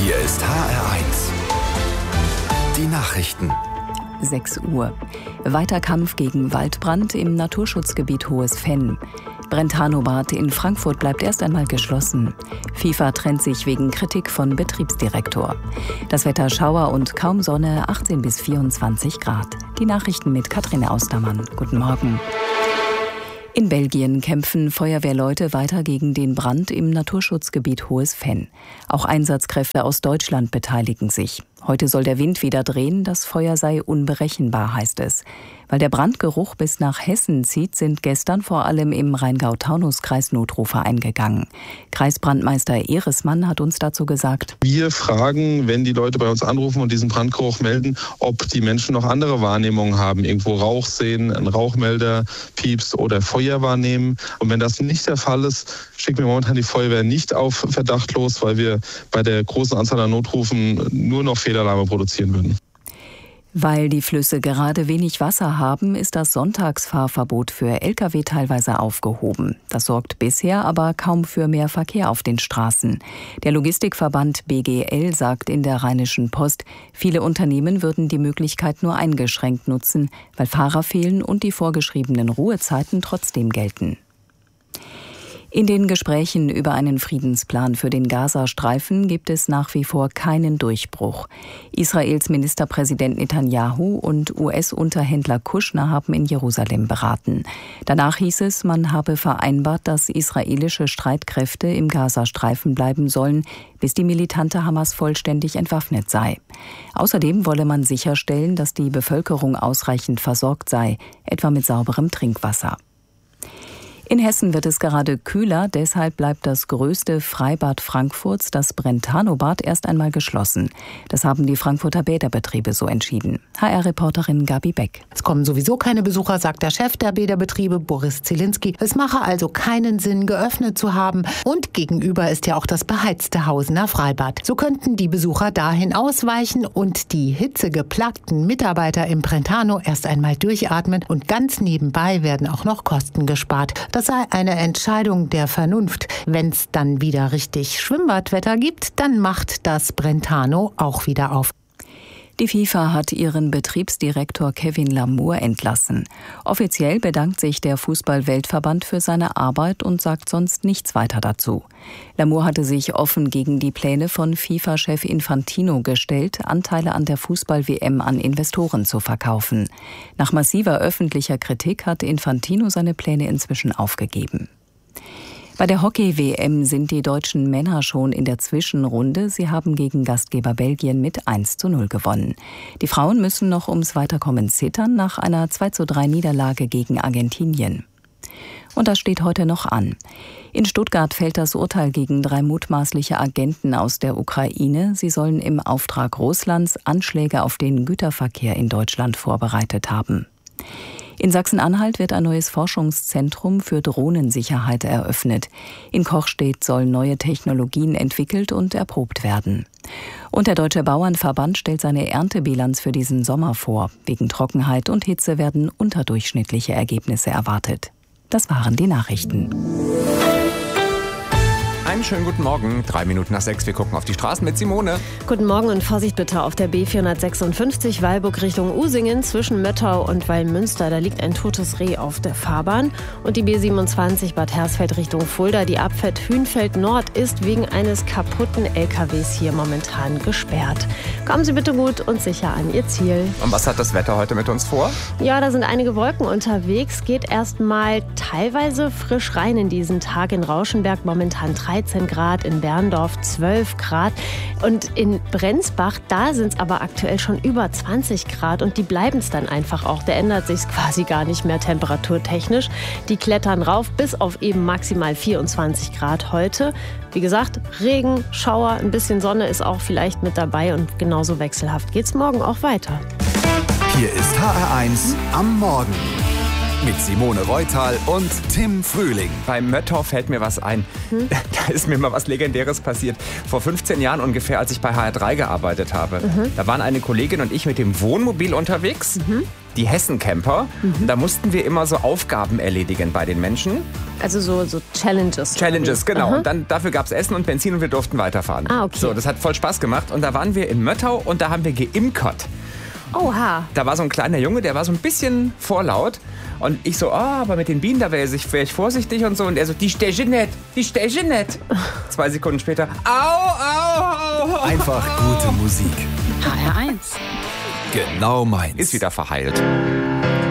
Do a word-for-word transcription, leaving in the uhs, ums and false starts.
Hier ist H R eins. Die Nachrichten. sechs Uhr. Weiter Kampf gegen Waldbrand im Naturschutzgebiet Hohes Venn. Brentano-Bad in Frankfurt bleibt erst einmal geschlossen. FIFA trennt sich wegen Kritik von Betriebsdirektor. Das Wetter Schauer und kaum Sonne, achtzehn bis vierundzwanzig Grad. Die Nachrichten mit Katrin Austermann. Guten Morgen. In Belgien kämpfen Feuerwehrleute weiter gegen den Brand im Naturschutzgebiet Hohes Venn. Auch Einsatzkräfte aus Deutschland beteiligen sich. Heute soll der Wind wieder drehen, das Feuer sei unberechenbar, heißt es. Weil der Brandgeruch bis nach Hessen zieht, sind gestern vor allem im Rheingau-Taunus-Kreis Notrufe eingegangen. Kreisbrandmeister Ehresmann hat uns dazu gesagt: Wir fragen, wenn die Leute bei uns anrufen und diesen Brandgeruch melden, ob die Menschen noch andere Wahrnehmungen haben, irgendwo Rauch sehen, einen Rauchmelder, Pieps oder Feuer wahrnehmen. Und wenn das nicht der Fall ist, schicken wir momentan die Feuerwehr nicht auf Verdacht los, weil wir bei der großen Anzahl an Notrufen nur noch Fehlalarme produzieren würden. Weil die Flüsse gerade wenig Wasser haben, ist das Sonntagsfahrverbot für L K W teilweise aufgehoben. Das sorgt bisher aber kaum für mehr Verkehr auf den Straßen. Der Logistikverband B G L sagt in der Rheinischen Post, viele Unternehmen würden die Möglichkeit nur eingeschränkt nutzen, weil Fahrer fehlen und die vorgeschriebenen Ruhezeiten trotzdem gelten. In den Gesprächen über einen Friedensplan für den Gazastreifen gibt es nach wie vor keinen Durchbruch. Israels Ministerpräsident Netanyahu und U S-Unterhändler Kushner haben in Jerusalem beraten. Danach hieß es, man habe vereinbart, dass israelische Streitkräfte im Gazastreifen bleiben sollen, bis die militante Hamas vollständig entwaffnet sei. Außerdem wolle man sicherstellen, dass die Bevölkerung ausreichend versorgt sei, etwa mit sauberem Trinkwasser. In Hessen wird es gerade kühler, deshalb bleibt das größte Freibad Frankfurts, das Brentano-Bad, erst einmal geschlossen. Das haben die Frankfurter Bäderbetriebe so entschieden. H R-Reporterin Gabi Beck. Es kommen sowieso keine Besucher, sagt der Chef der Bäderbetriebe, Boris Zielinski. Es mache also keinen Sinn, geöffnet zu haben. Und gegenüber ist ja auch das beheizte Hausener Freibad. So könnten die Besucher dahin ausweichen und die hitzegeplagten Mitarbeiter im Brentano erst einmal durchatmen. Und ganz nebenbei werden auch noch Kosten gespart. Das sei eine Entscheidung der Vernunft. Wenn es dann wieder richtig Schwimmbadwetter gibt, dann macht das Brentano auch wieder auf. Die FIFA hat ihren Betriebsdirektor Kevin Lamour entlassen. Offiziell bedankt sich der Fußball-Weltverband für seine Arbeit und sagt sonst nichts weiter dazu. Lamour hatte sich offen gegen die Pläne von FIFA-Chef Infantino gestellt, Anteile an der Fußball-W M an Investoren zu verkaufen. Nach massiver öffentlicher Kritik hat Infantino seine Pläne inzwischen aufgegeben. Bei der Hockey-W M sind die deutschen Männer schon in der Zwischenrunde. Sie haben gegen Gastgeber Belgien mit eins zu null gewonnen. Die Frauen müssen noch ums Weiterkommen zittern nach einer zwei zu drei Niederlage gegen Argentinien. Und das steht heute noch an. In Stuttgart fällt das Urteil gegen drei mutmaßliche Agenten aus der Ukraine. Sie sollen im Auftrag Russlands Anschläge auf den Güterverkehr in Deutschland vorbereitet haben. In Sachsen-Anhalt wird ein neues Forschungszentrum für Drohnensicherheit eröffnet. In Kochstedt sollen neue Technologien entwickelt und erprobt werden. Und der Deutsche Bauernverband stellt seine Erntebilanz für diesen Sommer vor. Wegen Trockenheit und Hitze werden unterdurchschnittliche Ergebnisse erwartet. Das waren die Nachrichten. Einen schönen guten Morgen, drei Minuten nach sechs, wir gucken auf die Straßen mit Simone. Guten Morgen und Vorsicht bitte auf der B vierhundertsechsundfünfzig Weilburg Richtung Usingen zwischen Möttau und Wallmünster. Da liegt ein totes Reh auf der Fahrbahn. Und die B siebenundzwanzig Bad Hersfeld Richtung Fulda, die Abfahrt Hünfeld Nord, ist wegen eines kaputten L K Ws hier momentan gesperrt. Kommen Sie bitte gut und sicher an Ihr Ziel. Und was hat das Wetter heute mit uns vor? Ja, da sind einige Wolken unterwegs. Geht erst mal teilweise frisch rein in diesen Tag. In Rauschenberg momentan dreizehn Grad, in Berndorf zwölf Grad und in Brenzbach, da sind es aber aktuell schon über zwanzig Grad und die bleiben es dann einfach auch. Da ändert sich quasi gar nicht mehr temperaturtechnisch. Die klettern rauf bis auf eben maximal vierundzwanzig Grad heute. Wie gesagt, Regen, Schauer, ein bisschen Sonne ist auch vielleicht mit dabei und genauso wechselhaft geht's morgen auch weiter. Hier ist H R eins am Morgen. Mit Simone Reutal und Tim Frühling. Beim Möttau fällt mir was ein. Hm? Da ist mir mal was Legendäres passiert. Vor fünfzehn Jahren ungefähr, als ich bei H R drei gearbeitet habe. Mhm. Da waren eine Kollegin und ich mit dem Wohnmobil unterwegs. Mhm. Die Hessen-Camper. Mhm. Da mussten wir immer so Aufgaben erledigen bei den Menschen. Also so, so Challenges. Challenges, genau. Aha. Und dann, dafür gab es Essen und Benzin und wir durften weiterfahren. Ah, okay. So, das hat voll Spaß gemacht. Und da waren wir in Möttau und da haben wir geimkert. Oha. Da war so ein kleiner Junge, der war so ein bisschen vorlaut. Und ich so, oh, aber mit den Bienen, da wäre ich, wär ich vorsichtig und so. Und er so, die stechen nicht, die stechen nicht. Zwei Sekunden später, au, au, au. Einfach gute Musik. H R eins. Genau meins. Ist wieder verheilt.